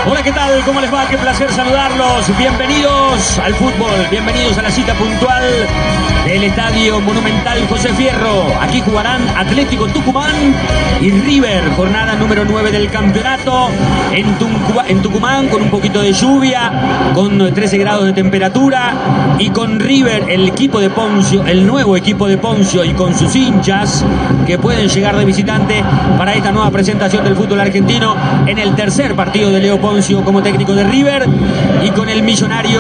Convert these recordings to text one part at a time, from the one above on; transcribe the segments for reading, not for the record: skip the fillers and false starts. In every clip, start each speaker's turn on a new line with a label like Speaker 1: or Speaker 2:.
Speaker 1: Hola, ¿qué tal? ¿Cómo les va? Qué placer saludarlos. Bienvenidos al fútbol, bienvenidos a la cita puntual del Estadio Monumental José Fierro. Aquí jugarán Atlético Tucumán y River, jornada número 9 del campeonato en Tucumán, con un poquito de lluvia, con 13 grados de temperatura, y con River, el equipo de Poncio, el nuevo equipo de Poncio, y con sus hinchas que pueden llegar de visitante para esta nueva presentación del fútbol argentino en el tercer partido de Leo Poncio como técnico de River, y con el millonario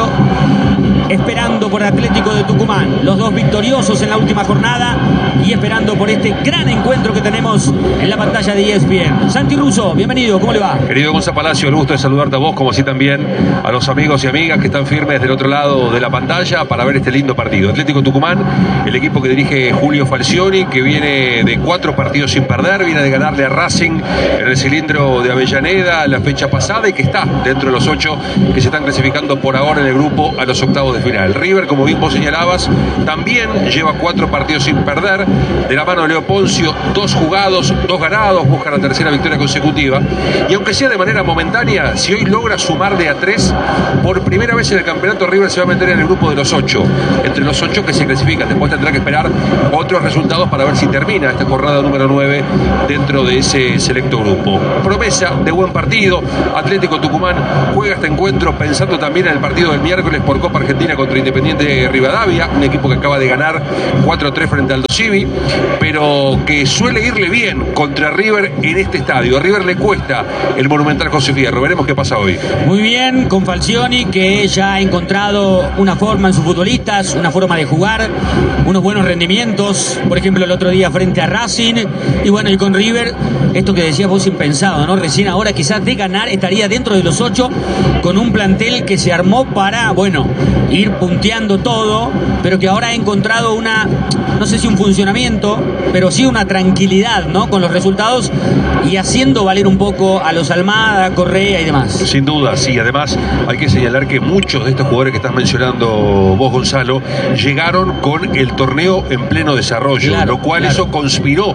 Speaker 1: esperando por Atlético de Tucumán, los dos victoriosos en la última jornada, y esperando por este gran encuentro que tenemos en la pantalla de ESPN. Santi Russo, bienvenido, ¿cómo le va?
Speaker 2: Querido Gonzalo Palacio, el gusto de saludarte a vos, como así también a los amigos y amigas que están firmes del otro lado de la pantalla para ver este lindo partido. Atlético Tucumán, el equipo que dirige Julio Falcioni, que viene de 4 partidos sin perder, viene de ganarle a Racing en el cilindro de Avellaneda la fecha pasada, y que está dentro de los 8 que se están clasificando por ahora en el grupo a los octavos de final. River, como bien vos señalabas, también lleva 4 partidos sin perder, de la mano de Leo Poncio, 2 jugados, 2 ganados, busca la tercera victoria consecutiva, y aunque sea de manera momentánea, si hoy logra sumar de a 3, por primera vez en el campeonato River se va a meter en el grupo de los 8, entre los 8 que se clasifican. Después tendrá que esperar otros resultados para ver si termina esta jornada número 9 dentro de ese selecto grupo. Promesa de buen partido. Atlético Tucumán juega este encuentro pensando también en el partido del miércoles por Copa Argentina contra Independiente Rivadavia, un equipo que acaba de ganar 4-3 frente al Civi, pero que suele irle bien contra River en este estadio. A River le cuesta el Monumental José Fierro. Veremos qué pasa hoy.
Speaker 1: Muy bien, con Falcioni, que ya ha encontrado una forma en sus futbolistas, una forma de jugar, unos buenos rendimientos, por ejemplo el otro día frente a Racing, y bueno, y con River, esto que decías vos impensado, ¿no? Recién ahora quizás de ganar estaría dentro de los 8, con un plantel que se armó para, bueno, ir punteando todo, pero que ahora ha encontrado una, no sé si un funcionamiento, pero sí una tranquilidad, ¿no? Con los resultados, y haciendo valer un poco a los Almada, Correa y demás.
Speaker 2: Sin duda, sí. Además, hay que señalar que muchos de estos jugadores que estás mencionando vos, Gonzalo, llegaron con el torneo en pleno desarrollo,
Speaker 1: claro,
Speaker 2: lo cual eso conspiró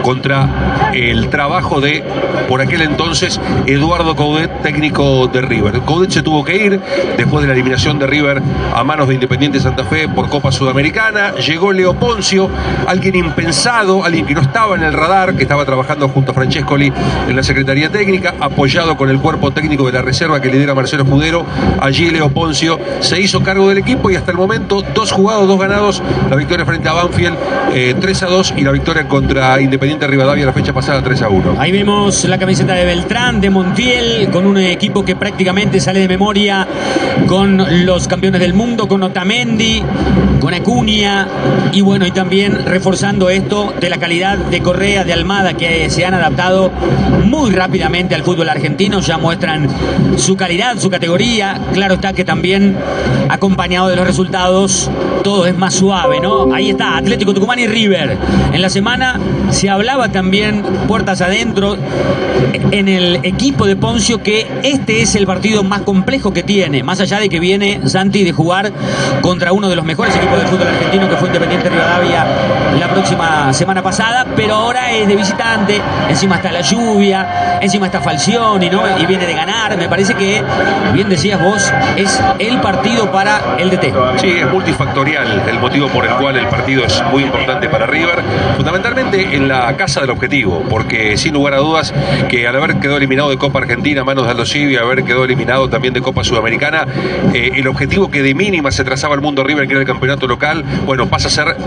Speaker 2: contra el trabajo de, por aquel entonces, Eduardo Coudet, técnico de River. Coudet se tuvo que ir después de la eliminación de River a manos de Independiente Santa Fe por Copa Sudamericana. Llegó Leo Poncio, alguien impensado, alguien que no estaba en el radar, que estaba trabajando junto a Francescoli en la Secretaría Técnica, apoyado con el cuerpo técnico de la reserva que lidera Marcelo Escudero. Allí Leo Poncio se hizo cargo del equipo, y hasta el momento 2 jugados, 2 ganados, la victoria frente a Banfield 3-2, y la victoria contra Independiente Rivadavia la fecha pasada 3-1.
Speaker 1: Ahí vemos la camiseta de Beltrán, de Montiel, con un equipo que prácticamente sale de memoria con los campeones del mundo, con Otamendi, con Acuña, y bueno, y también reforzando esto de la calidad de Correa, de Almada, que se han adaptado muy rápidamente al fútbol argentino, ya muestran su calidad, su categoría. Claro está que también, acompañado de los resultados, todo es más suave, ¿no? Ahí está, Atlético Tucumán y River. En la semana se hablaba también, puertas adentro, en el equipo de Poncio, que este es el partido más complejo que tiene, más allá de que viene Santi de jugar contra uno de los mejores equipos del fútbol argentino, que fue Independiente Rivadavia la próxima semana pasada, pero ahora es de visitante, encima está la lluvia, encima está Falcioni, ¿no? Y viene de ganar. Me parece que, bien decías vos, es el partido para el DT.
Speaker 2: Sí, es multifactorial el motivo por el cual el partido es muy importante para River, fundamentalmente en la casa del objetivo, porque sin lugar a dudas que al haber quedado eliminado de Copa Argentina a manos de Aldo Civi, haber quedado eliminado también de Copa Sudamericana, el objetivo que de mínima se trazaba al mundo River, que era el campeonato local, bueno, pasa a ser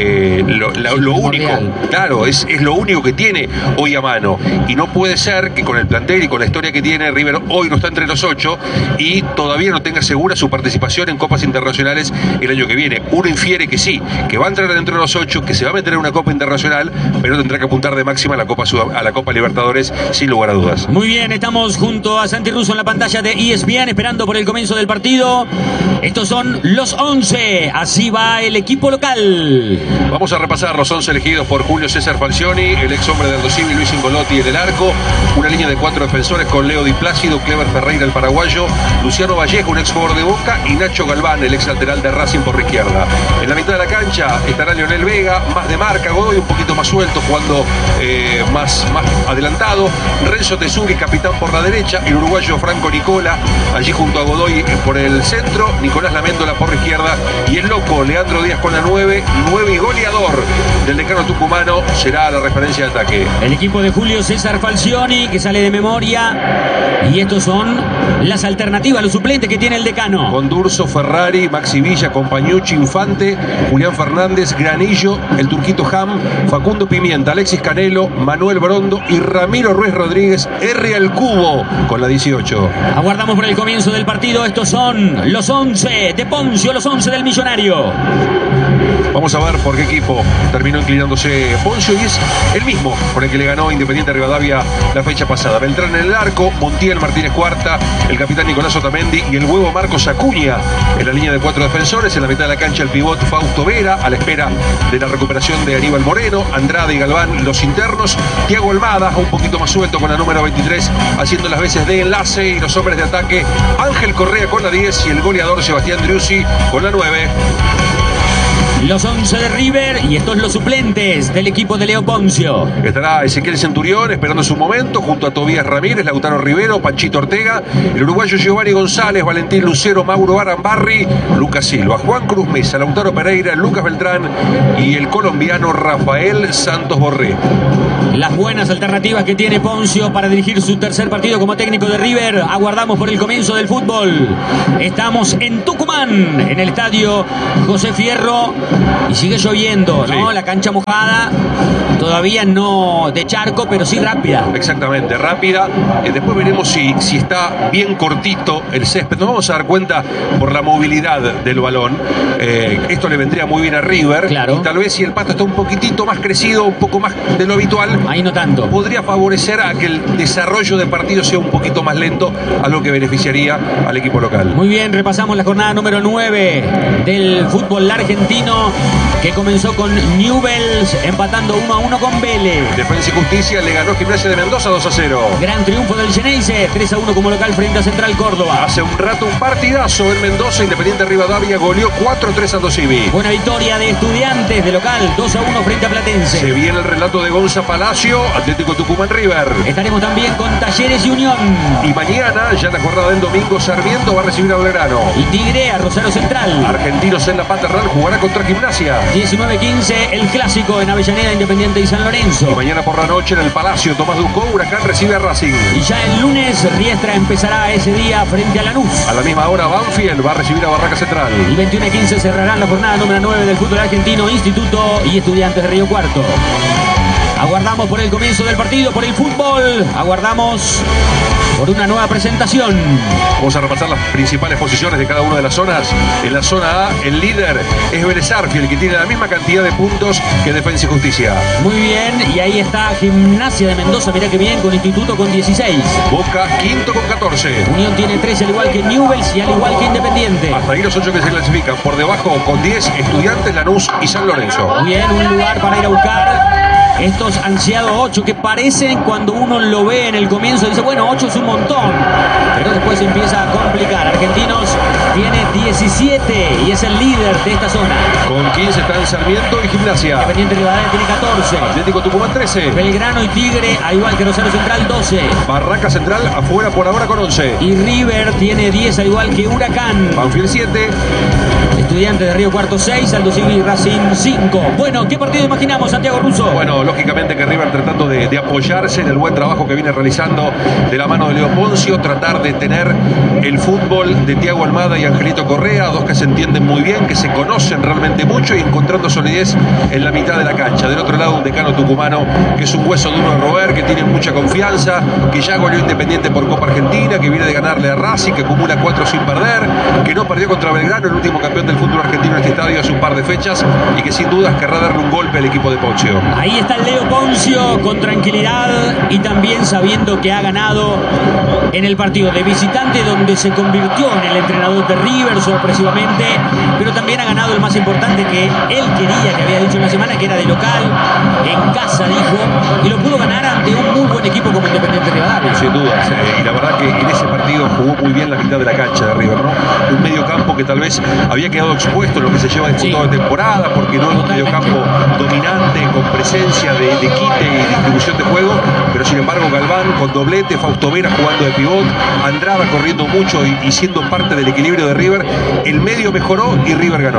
Speaker 2: lo único. Claro, es lo único que tiene hoy a mano, y no puede ser que con el plantel y con la historia que tiene River hoy no está entre los 8 y todavía no tenga segura su participación en copas internacionales el año que viene. Uno infiere que sí, que va a entrar dentro de los 8, que se va a meter en una Copa Internacional, pero tendrá que apuntar de máxima a la Copa Libertadores, sin lugar a dudas.
Speaker 1: Muy bien, estamos junto a Santi Russo en la pantalla de ESPN, esperando por el comienzo del del partido. Estos son los 11. Así va el equipo local.
Speaker 2: Vamos a repasar los 11 elegidos por Julio César Falcioni, el ex hombre de Aldo Civi, Luis Ingolotti en el arco. Una línea de 4 defensores con Leo Di Plácido, Clever Ferreira, el paraguayo, Luciano Vallejo, un ex jugador de Boca, y Nacho Galván, el ex lateral de Racing por la izquierda. En la mitad de la cancha estará Leonel Vega, más de marca, Godoy un poquito más suelto, jugando más adelantado. Renzo Tesugui, capitán por la derecha, el uruguayo Franco Nicola, allí junto a Godoy por el centro, Nicolás Laméndola por la izquierda, y el loco Leandro Díaz con la 9 y goleador del decano tucumano será la referencia de ataque.
Speaker 1: El equipo de Julio César Falcioni, que sale de memoria, y estos son las alternativas, los suplentes que tiene el decano.
Speaker 2: Con Durso, Ferrari, Maxi Villa, Compañucci, Infante, Julián Fernández, Granillo, el Turquito Ham, Facundo Pimienta, Alexis Canelo, Manuel Brondo y Ramiro Ruiz Rodríguez, R al cubo con la 18.
Speaker 1: Aguardamos por el comienzo del partido. Estos son los 11 de Poncio, los 11 del Millonario.
Speaker 2: Vamos a ver por qué equipo terminó inclinándose Poncio, y es el mismo por el que le ganó Independiente Rivadavia la fecha pasada. Beltrán en el arco, Montiel, Martínez Cuarta, el capitán Nicolás Otamendi y el huevo Marcos Acuña en la línea de 4 defensores. En la mitad de la cancha el pivot Fausto Vera, a la espera de la recuperación de Aníbal Moreno, Andrade y Galván los internos, Thiago Almada un poquito más suelto con la número 23 haciendo las veces de enlace, y los hombres de ataque Ángel Correa con la 10 y el goleador Sebastián Driussi con la 9.
Speaker 1: Los 11 de River, y estos los suplentes del equipo de Leo Poncio.
Speaker 2: Estará Ezequiel Centurión esperando su momento junto a Tobías Ramírez, Lautaro Rivero, Panchito Ortega, el uruguayo Giovanni González, Valentín Lucero, Mauro Arambarri, Lucas Silva, Juan Cruz Mesa, Lautaro Pereira, Lucas Beltrán y el colombiano Rafael Santos Borré.
Speaker 1: Las buenas alternativas que tiene Poncio para dirigir su tercer partido como técnico de River. Aguardamos por el comienzo del fútbol. Estamos en Tucumán, en el estadio José Fierro, y sigue lloviendo, ¿no? Sí. La cancha mojada, todavía no de charco, pero sí rápida.
Speaker 2: Exactamente, rápida. Después veremos si está bien cortito el césped. Nos vamos a dar cuenta por la movilidad del balón. Esto le vendría muy bien a River.
Speaker 1: Claro.
Speaker 2: Y tal vez si el pasto está un poquitito más crecido, un poco más de lo habitual,
Speaker 1: ahí no tanto,
Speaker 2: podría favorecer a que el desarrollo de partido sea un poquito más lento, algo que beneficiaría al equipo local.
Speaker 1: Muy bien, repasamos la jornada número 9 del fútbol argentino, que comenzó con Newell's empatando 1-1 con Vélez.
Speaker 2: Defensa y Justicia le ganó Gimnasia de Mendoza 2-0.
Speaker 1: Gran triunfo del Xeneize, 3-1 como local frente a Central Córdoba.
Speaker 2: Hace un rato un partidazo en Mendoza, Independiente Rivadavia goleó 4-3 a Aldo Civi.
Speaker 1: Buena victoria de Estudiantes de local, 2-1 frente a Platense.
Speaker 2: Se viene el relato de Gonza Palacio, Atlético Tucumán River.
Speaker 1: Estaremos también con Talleres y Unión.
Speaker 2: Y mañana, ya la jornada del domingo, Sarmiento va a recibir a Belgrano.
Speaker 1: Y Tigre a Rosario Central.
Speaker 2: Argentinos en la Paternal jugará contra Gimnasia.
Speaker 1: 19-15 el clásico en Avellaneda, Independiente y San Lorenzo.
Speaker 2: Y mañana por la noche en el Palacio Tomás Ducó, Huracán recibe a Racing.
Speaker 1: Y ya el lunes Riestra empezará ese día frente a Lanús.
Speaker 2: A la misma hora Banfield va a recibir a Barraca Central.
Speaker 1: Y 21-15 cerrarán la jornada número 9 del fútbol argentino, Instituto y Estudiantes de Río Cuarto. Aguardamos por el comienzo del partido, por el fútbol. Aguardamos por una nueva presentación.
Speaker 2: Vamos a repasar las principales posiciones de cada una de las zonas. En la zona A, el líder es Vélez Arfield, que tiene la misma cantidad de puntos que Defensa y Justicia.
Speaker 1: Muy bien, y ahí está Gimnasia de Mendoza, mirá que bien, con Instituto con 16.
Speaker 2: Boca, quinto con 14.
Speaker 1: Unión tiene 13, al igual que Newell's y al igual que Independiente.
Speaker 2: Hasta ahí los 8 que se clasifican. Por debajo, con 10, Estudiantes, Lanús y San Lorenzo.
Speaker 1: Muy bien, un lugar para ir a buscar estos ansiados 8 que parecen, cuando uno lo ve en el comienzo, dice, bueno, 8 es un montón, pero después empieza a complicar. Argentinos tiene 17 y es el líder de esta zona.
Speaker 2: Con 15 están Sarmiento y Gimnasia.
Speaker 1: Independiente Rivadavia tiene 14.
Speaker 2: Atlético Tucumán 13.
Speaker 1: Belgrano y Tigre, al igual que Rosario Central, 12.
Speaker 2: Barraca Central afuera por ahora con 11.
Speaker 1: Y River tiene 10, al igual que Huracán.
Speaker 2: Banfield 7.
Speaker 1: Estudiantes de Río Cuarto 6, Aldo Civi y Racing 5. Bueno, ¿qué partido imaginamos, Santiago Russo?
Speaker 2: Bueno, lógicamente que River tratando de apoyarse en el buen trabajo que viene realizando de la mano de Leo Poncio, tratar de tener el fútbol de Thiago Almada y Angelito Correa, dos que se entienden muy bien, que se conocen realmente mucho y encontrando solidez en la mitad de la cancha. Del otro lado un decano tucumano que es un hueso duro de roer, que tiene mucha confianza, que ya goleó Independiente por Copa Argentina, que viene de ganarle a Racing, que acumula 4 sin perder, que no perdió contra Belgrano, el último campeón del fútbol argentino en este estadio hace un par de fechas, y que sin dudas querrá darle un golpe al equipo de Poncio.
Speaker 1: Ahí está está Leo Poncio con tranquilidad y también sabiendo que ha ganado en el partido de visitante, donde se convirtió en el entrenador de River sorpresivamente, pero también ha ganado el más importante que él quería, que había dicho en la semana, que era de local, en casa dijo, y lo pudo ganar ante un muy buen equipo como Independiente Rivadavia.
Speaker 2: Sin dudas, y la verdad que en ese partido jugó muy bien la mitad de la cancha de River, ¿no? Un medio campo que tal vez había quedado expuesto en lo que se lleva disputado de temporada, porque no es un medio campo dominante, con presencia de quite y distribución de juego, pero sin embargo Galván con doblete, Fausto Vera jugando de pivot, Andrada corriendo mucho y siendo parte del equilibrio de River, el medio mejoró y River ganó.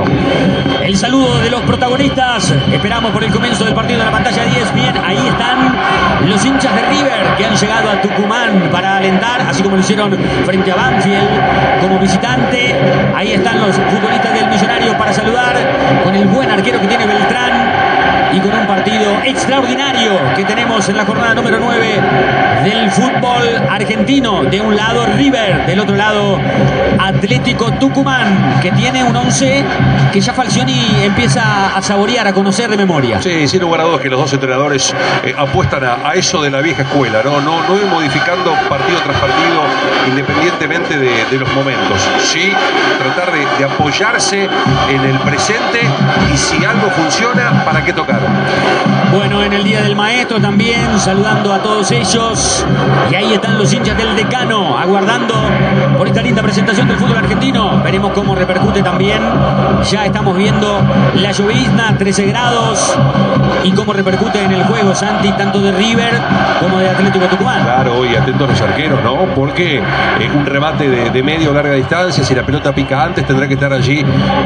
Speaker 1: El saludo de los protagonistas, esperamos por el comienzo del partido en la pantalla 10, bien, ahí están los hinchas de River que han llegado a Tucumán para alentar, así como lo hicieron frente a Banfield como visitante. Ahí están los futbolistas del Millonario para saludar con el buen arquero que tiene Beltrán y con un partido extraordinario que tenemos en la jornada número 9 del fútbol argentino. De un lado River, del otro lado Atlético Tucumán, que tiene un 11 que ya Falcioni empieza a saborear, a conocer de memoria.
Speaker 2: Sí, sin lugar a dudas que los dos entrenadores apuestan a eso de la vieja escuela, no ir modificando partido tras partido independientemente de los momentos. Sí, tratar de apoyarse en el presente y si algo funciona, ¿para qué tocar?
Speaker 1: Bueno, en el Día del Maestro también, saludando a todos ellos. Y ahí están los hinchas del Decano, aguardando por esta linda presentación del fútbol argentino. Veremos cómo repercute también. Ya estamos viendo la llovizna, 13 grados. Y cómo repercute en el juego, Santi, tanto de River como de Atlético Tucumán.
Speaker 2: Claro, y atentos los arqueros, ¿no? Porque un remate de medio o larga distancia, si la pelota pica antes, tendrá que estar allí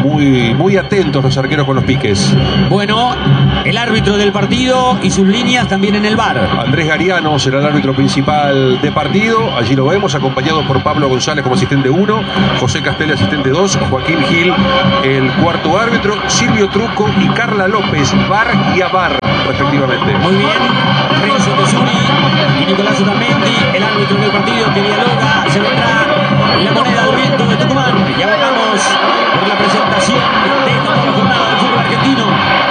Speaker 2: muy atentos los arqueros con los piques.
Speaker 1: Bueno, el árbitro del partido y sus líneas también en el VAR.
Speaker 2: Andrés Gariano será el árbitro principal de partido. Allí lo vemos, acompañado por Pablo González como asistente 1, José Castelli asistente 2, Joaquín Gil el cuarto árbitro, Silvio Truco y Carla López, VAR y AVAR respectivamente.
Speaker 1: Muy bien, Renzo Tesuri y Nicolás Otamendi, el árbitro del partido que dialoga. Se vendrá la moneda del viento de Tucumán. Y ahora vamos por la presentación de esta nueva jornada del fútbol argentino.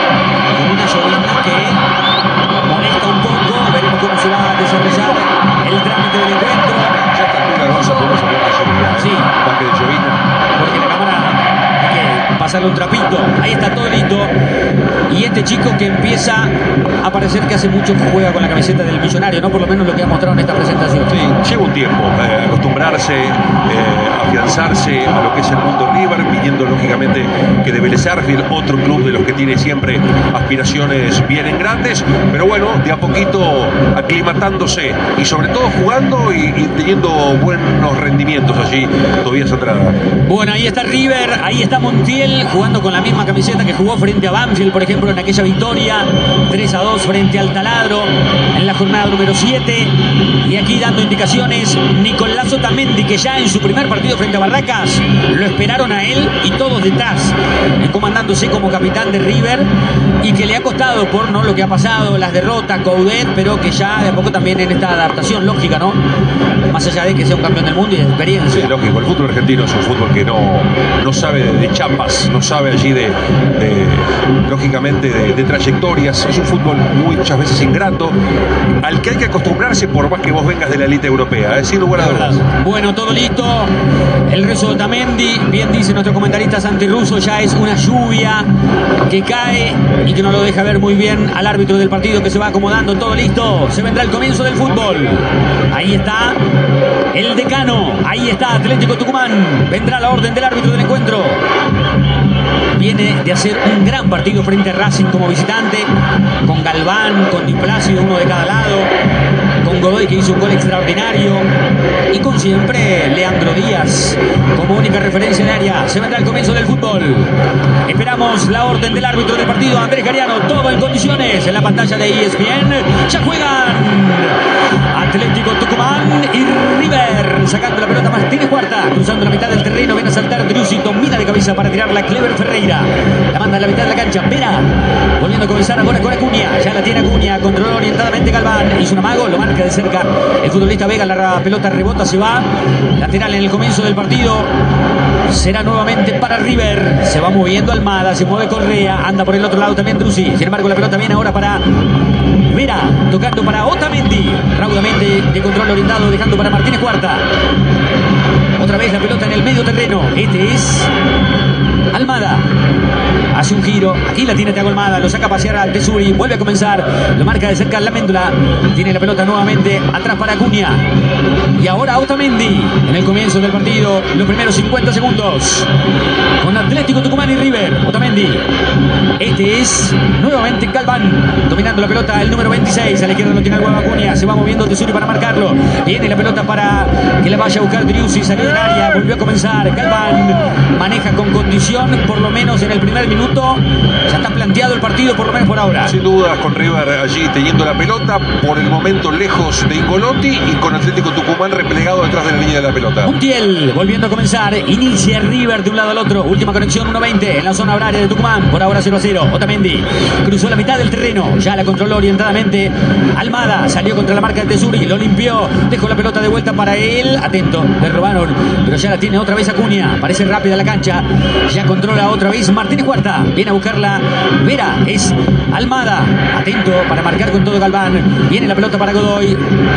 Speaker 1: Con una llovizna que molesta un poco. Veremos cómo se va a desarrollar el trámite del encuentro.
Speaker 2: Ya está muy largosa, podemos hablar de lluvia.
Speaker 1: Sí.
Speaker 2: Más que de llovizna.
Speaker 1: Porque la cámara hay que pasarle un trapito. Ahí está todo listo. Y este chico que empieza a parecer que hace mucho que juega con la camiseta del Millonario, ¿no? Por lo menos lo que ha mostrado en esta presentación.
Speaker 2: Sí, lleva un tiempo acostumbrarse, afianzarse a lo que es el mundo River, viniendo lógicamente que de Vélez Sarsfield, otro club de los que tiene siempre aspiraciones bien en grandes, pero bueno, de a poquito aclimatándose y sobre todo jugando y teniendo buenos rendimientos allí, Tobías Andrada.
Speaker 1: Bueno, ahí está River, ahí está Montiel jugando con la misma camiseta que jugó frente a Banfield, por ejemplo, en aquella victoria 3-2 frente al Taladro en la jornada número 7. Y aquí dando indicaciones Nicolás Otamendi, que ya en su primer partido frente a Barracas lo esperaron a él y todos detrás, comandándose como capitán de River, y que le ha costado por no lo que ha pasado, las derrotas, Coudet, pero que ya de a poco también en esta adaptación lógica, ¿no? Más allá de que sea un campeón del mundo y de experiencia.
Speaker 2: Sí, lógico, el fútbol argentino es un fútbol que no sabe de chapas, no sabe allí lógicamente de trayectorias, es un fútbol muchas veces ingrato, al que hay que acostumbrarse por más que vos vengas de la élite europea, sin lugar a dudas.
Speaker 1: Bueno, todo listo, el rezo de Otamendi, bien dice nuestro comentarista Santi Russo, ya es una lluvia que cae y que no lo deja ver muy bien al árbitro del partido, que se va acomodando, todo listo, se vendrá el comienzo del fútbol. Ahí está el Decano, ahí está Atlético Tucumán, vendrá la orden del árbitro del encuentro. Viene de hacer un gran partido frente a Racing como visitante, con Galván, con Di Plácido, uno de cada lado, con Godoy, que hizo un gol extraordinario, y con siempre Leandro Díaz como única referencia en área. Se vendrá el comienzo del fútbol. Esperamos la orden del árbitro del partido, Andrés Gariano, todo en condiciones en la pantalla de ESPN. Ya juegan Atlético Tucumán y River, sacando la pelota Martínez Cuarta, cruzando la mitad del terreno, viene a saltar Driussi, domina de cabeza cabeza para tirarla Clever Ferreira. La manda a la mitad de la cancha. Vera. Volviendo a comenzar ahora con Acuña. Ya la tiene Acuña. Controló orientadamente Galván. Hizo un amago. Lo marca de cerca el futbolista Vega. La pelota rebota. Se va. Lateral en el comienzo del partido. Será nuevamente para River. Se va moviendo Almada. Se mueve Correa. Anda por el otro lado también Drusi. Sin embargo, la pelota viene ahora para Vera. Tocando para Otamendi. Raudamente de control orientado. Dejando para Martínez Cuarta. Otra vez la pelota en el medio terreno. Este es Almada. Hace un giro. Aquí la tiene Thiago Almada. Lo saca a pasear al Tesuri. Vuelve a comenzar. Lo marca de cerca la Méndula. Tiene la pelota nuevamente atrás para Acuña. Y ahora Otamendi. En el comienzo del partido. Los primeros 50 segundos. Con Atlético Tucumán y River. Otamendi. Este es nuevamente Galván. Dominando la pelota el número 26. A la izquierda lo tiene el huevo Acuña. Se va moviendo Tesuri para marcarlo. Viene la pelota para que la vaya a buscar Driussi. Salió del área. Volvió a comenzar. Galván maneja con condición. Por lo menos en el primer minuto. Ya está planteado el partido, por lo menos por ahora.
Speaker 2: Sin duda, con River allí teniendo la pelota, por el momento lejos de Ingolotti y con Atlético Tucumán replegado detrás de la línea de la pelota.
Speaker 1: Montiel volviendo a comenzar, inicia River de un lado al otro, última conexión 1:20 en la zona horaria de Tucumán, por ahora 0-0. Otamendi cruzó la mitad del terreno, ya la controló orientadamente Almada, salió contra la marca de Tesuri, lo limpió, dejó la pelota de vuelta para él, atento, le robaron, pero ya la tiene otra vez Acuña, parece rápida la cancha, ya controla otra vez Martínez Cuarta. Viene a buscarla Vera, es Almada, atento para marcar con todo Galván. Viene la pelota para Godoy.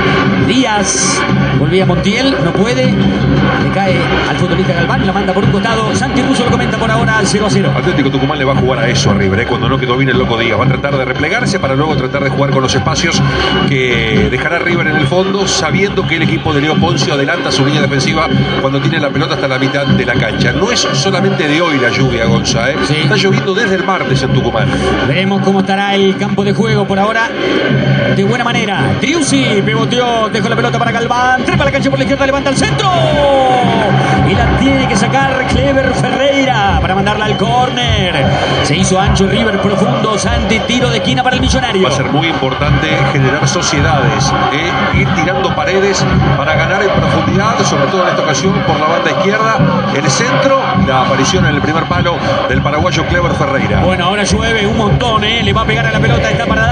Speaker 1: Díaz, volvía Montiel, no puede. Le cae al futbolista Galván, la manda por un costado. Santi Russo lo comenta por ahora al 0-0.
Speaker 2: Atlético Tucumán le va a jugar a eso a River, cuando no quedó bien el loco Díaz. Va a tratar de replegarse para luego tratar de jugar con los espacios que dejará River en el fondo, sabiendo que el equipo de Leo Poncio adelanta su línea defensiva cuando tiene la pelota hasta la mitad de la cancha. No es solamente de hoy la lluvia, Gonza, ¿eh?
Speaker 1: Sí.
Speaker 2: Está lloviendo desde el martes en Tucumán.
Speaker 1: Veremos cómo estará el campo de juego por ahora. De buena manera. Driussi pivoteó, dejó la pelota para Galván. Trepa la cancha por la izquierda, levanta el centro. Y la tiene que sacar Clever Ferreira para mandarla al córner. Se hizo ancho River profundo. Santi, tiro de esquina para el Millonario.
Speaker 2: Va a ser muy importante generar sociedades, ir tirando paredes para ganar en profundidad, sobre todo en esta ocasión por la banda izquierda. El centro, la aparición en el primer palo del paraguayo Clever Ferreira.
Speaker 1: Bueno, ahora llueve un montón, le va a pegar a la pelota, está para